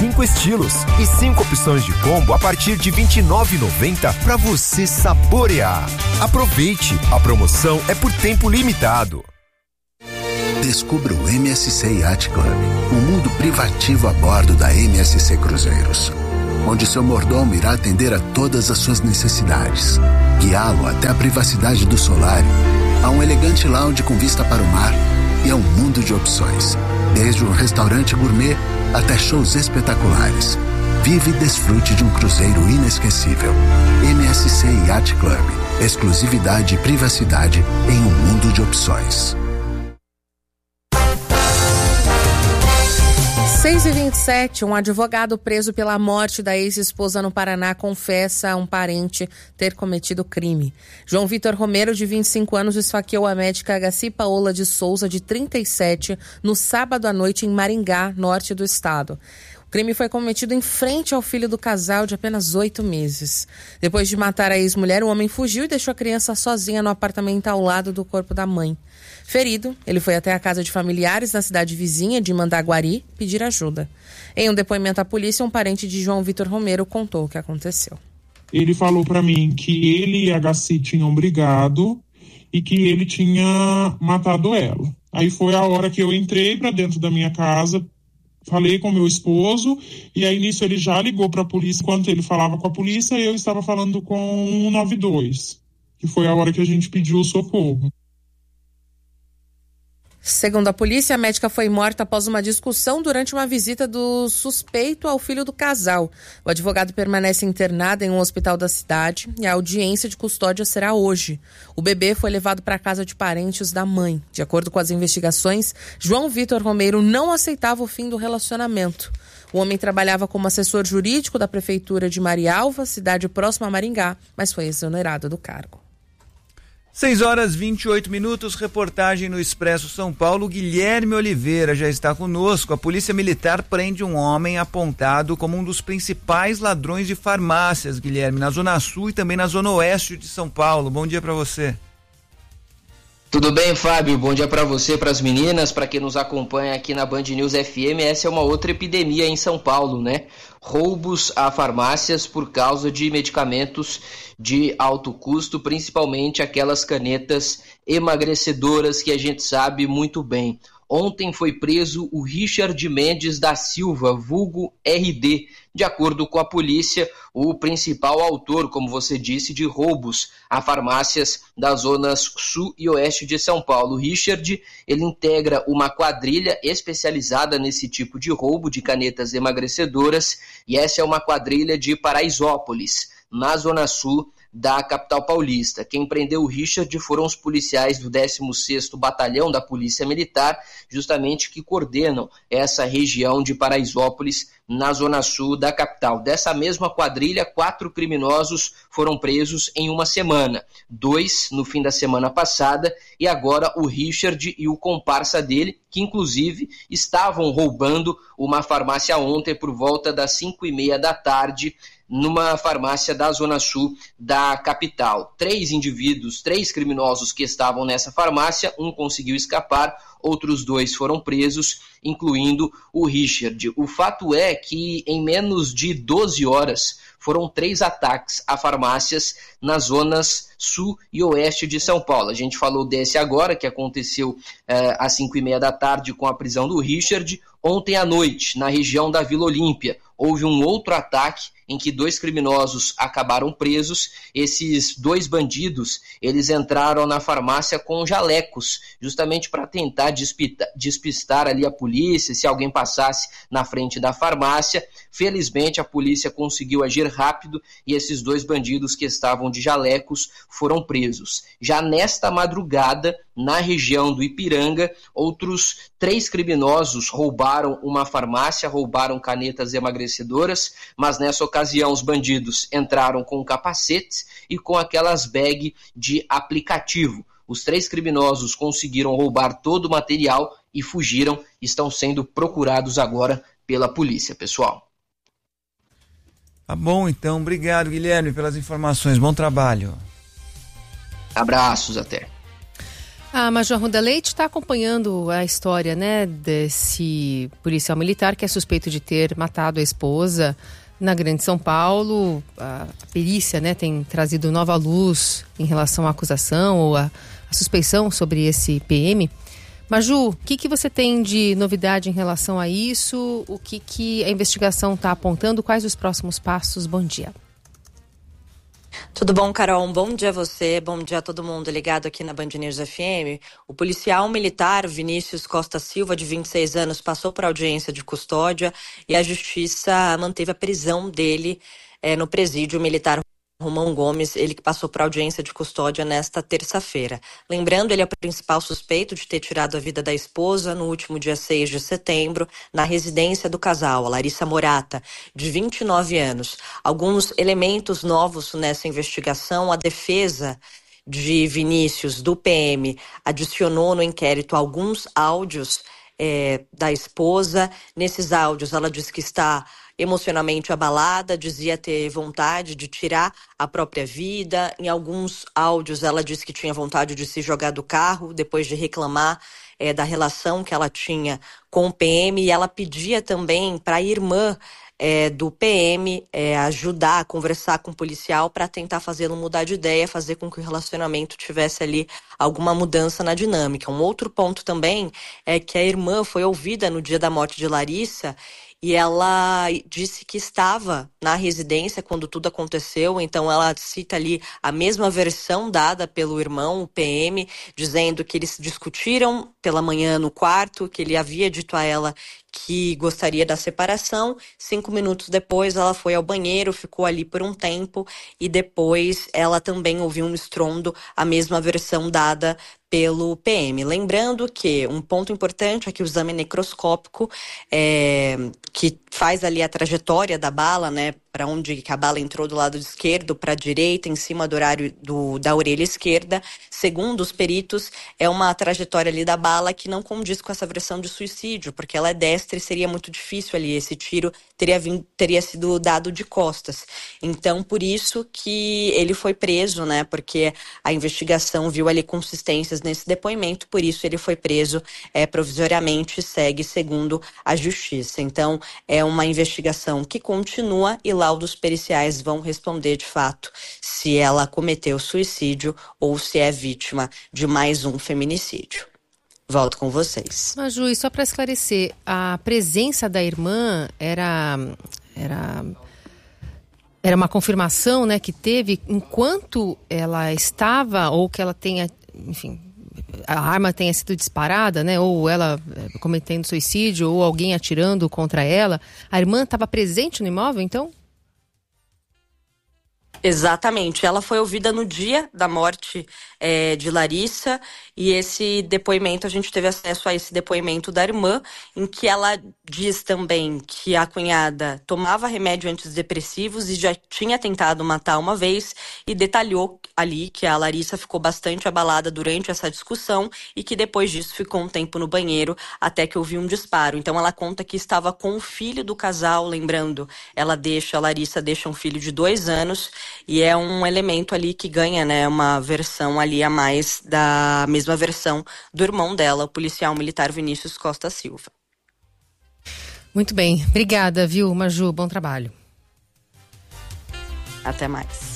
5 estilos e 5 opções de combo a partir de R$ 29,90 para você saborear. Aproveite, a promoção é por tempo limitado. Descubra o MSC Yacht Club, um mundo privativo a bordo da MSC Cruzeiros, onde seu mordomo irá atender a todas as suas necessidades, guiá-lo até a privacidade do solário, a um elegante lounge com vista para o mar e a um mundo de opções, desde um restaurante gourmet até shows espetaculares. Vive e desfrute de um cruzeiro inesquecível. MSC Yacht Club, exclusividade e privacidade em um mundo de opções. 6h27, um advogado preso pela morte da ex-esposa no Paraná confessa a um parente ter cometido crime. João Vitor Romero, de 25 anos, esfaqueou a médica Agaci Paola de Souza, de 37, no sábado à noite em Maringá, norte do estado. O crime foi cometido em frente ao filho do casal de apenas 8 meses. Depois de matar a ex-mulher, o homem fugiu e deixou a criança sozinha no apartamento ao lado do corpo da mãe. Ferido, ele foi até a casa de familiares na cidade vizinha de Mandaguari pedir ajuda. Em um depoimento à polícia, um parente de João Vitor Romero contou o que aconteceu. Ele falou para mim que ele e a Gaci tinham brigado e que ele tinha matado ela. Aí foi a hora que eu entrei para dentro da minha casa, falei com meu esposo e aí nisso ele já ligou para a polícia. Enquanto ele falava com a polícia, eu estava falando com 192, que foi a hora que a gente pediu o socorro. Segundo a polícia, a médica foi morta após uma discussão durante uma visita do suspeito ao filho do casal. O advogado permanece internado em um hospital da cidade e a audiência de custódia será hoje. O bebê foi levado para a casa de parentes da mãe. De acordo com as investigações, João Vitor Romero não aceitava o fim do relacionamento. O homem trabalhava como assessor jurídico da prefeitura de Marialva, cidade próxima a Maringá, mas foi exonerado do cargo. 6h28, reportagem no Expresso São Paulo. Guilherme Oliveira já está conosco. A Polícia Militar prende um homem apontado como um dos principais ladrões de farmácias, Guilherme, na Zona Sul e também na Zona Oeste de São Paulo. Bom dia para você. Tudo bem, Fábio? Bom dia para você, para as meninas, para quem nos acompanha aqui na Band News FM. Essa é uma outra epidemia em São Paulo, né? Roubos a farmácias por causa de medicamentos de alto custo, principalmente aquelas canetas emagrecedoras que a gente sabe muito bem. Ontem foi preso o Richard Mendes da Silva, vulgo RD. De acordo com a polícia, o principal autor, como você disse, de roubos a farmácias das zonas sul e oeste de São Paulo. Richard, ele integra uma quadrilha especializada nesse tipo de roubo de canetas emagrecedoras, e essa é uma quadrilha de Paraisópolis, na zona sul da capital paulista. Quem prendeu o Richard foram os policiais do 16º Batalhão da Polícia Militar, justamente que coordenam essa região de Paraisópolis, na zona sul da capital. Dessa mesma quadrilha, 4 criminosos foram presos em uma semana. 2 no fim da semana passada e agora o Richard e o comparsa dele, que inclusive estavam roubando uma farmácia ontem por volta das 5h30 da tarde, numa farmácia da zona sul da capital. 3 indivíduos, 3 criminosos que estavam nessa farmácia, um conseguiu escapar, outros 2 foram presos, incluindo o Richard. O fato é que em menos de 12 horas foram 3 ataques a farmácias nas zonas sul e oeste de São Paulo. A gente falou desse agora, que aconteceu às 5h30 da tarde com a prisão do Richard. Ontem à noite, na região da Vila Olímpia, houve um outro ataque em que 2 criminosos acabaram presos. Esses 2 bandidos, eles entraram na farmácia com jalecos, justamente para tentar despistar ali a polícia, se alguém passasse na frente da farmácia. Felizmente, a polícia conseguiu agir rápido e esses 2 bandidos que estavam de jalecos foram presos. Já nesta madrugada, na região do Ipiranga, outros 3 criminosos roubaram uma farmácia, roubaram canetas emagrecedoras, mas nessa ocasião os bandidos entraram com capacetes e com aquelas bags de aplicativo. Os 3 criminosos conseguiram roubar todo o material e fugiram, estão sendo procurados agora pela polícia, pessoal. Tá bom, então, obrigado, Guilherme, pelas informações, bom trabalho. Abraços, até. A Major Ruda Leite está acompanhando a história, né, desse policial militar que é suspeito de ter matado a esposa na Grande São Paulo. A perícia, né, tem trazido nova luz em relação à acusação ou à suspeição sobre esse PM. Maju, o que você tem de novidade em relação a isso? O que a investigação está apontando? Quais os próximos passos? Bom dia. Tudo bom, Carol? Bom dia a você, bom dia a todo mundo ligado aqui na Band News FM. O policial militar Vinícius Costa Silva, de 26 anos, passou por audiência de custódia e a justiça manteve a prisão dele no presídio militar Romão Gomes, ele que passou por audiência de custódia nesta terça-feira. Lembrando, ele é o principal suspeito de ter tirado a vida da esposa no último dia 6 de setembro, na residência do casal, a Larissa Morata, de 29 anos. Alguns elementos novos nessa investigação: a defesa de Vinícius, do PM, adicionou no inquérito alguns áudios da esposa. Nesses áudios, ela diz que está emocionalmente abalada, dizia ter vontade de tirar a própria vida. Em alguns áudios, ela disse que tinha vontade de se jogar do carro depois de reclamar da relação que ela tinha com o PM, e ela pedia também para a irmã do PM ajudar a conversar com o policial para tentar fazê-lo mudar de ideia, fazer com que o relacionamento tivesse ali alguma mudança na dinâmica. Um outro ponto também é que a irmã foi ouvida no dia da morte de Larissa e ela disse que estava na residência quando tudo aconteceu. Então ela cita ali a mesma versão dada pelo irmão, o PM, dizendo que eles discutiram pela manhã no quarto, que ele havia dito a ela que gostaria da separação. 5 minutos depois ela foi ao banheiro, ficou ali por um tempo e depois ela também ouviu um estrondo, a mesma versão dada pelo PM. Lembrando que um ponto importante é que o exame necroscópico que faz ali a trajetória da bala, né, para onde que a bala entrou, do lado esquerdo para a direita, em cima do horário da orelha esquerda, segundo os peritos, é uma trajetória ali da bala que não condiz com essa versão de suicídio, porque ela é destra e seria muito difícil ali, esse tiro teria sido dado de costas. Então, por isso que ele foi preso, né, porque a investigação viu ali consistências nesse depoimento, por isso ele foi preso provisoriamente, segue segundo a justiça. Então, é uma investigação que continua e laudos periciais vão responder de fato se ela cometeu suicídio ou se é vítima de mais um feminicídio. Volto com vocês. Maju, e só para esclarecer, a presença da irmã era uma confirmação, né, que teve enquanto ela estava, ou que ela tenha, enfim, a arma tenha sido disparada, né, ou ela cometendo suicídio, ou alguém atirando contra ela. A irmã estava presente no imóvel, então? Exatamente, ela foi ouvida no dia da morte de Larissa, e esse depoimento, a gente teve acesso a esse depoimento da irmã, em que ela diz também que a cunhada tomava remédio antidepressivos e já tinha tentado matar uma vez, e detalhou ali que a Larissa ficou bastante abalada durante essa discussão e que depois disso ficou um tempo no banheiro até que ouviu um disparo. Então ela conta que estava com o filho do casal, lembrando, a Larissa deixa um filho de 2 anos, e é um elemento ali que ganha, né, uma versão ali a mais da mesma versão do irmão dela, o policial militar Vinícius Costa Silva. Muito bem, obrigada, viu, Maju? Bom trabalho. Até mais.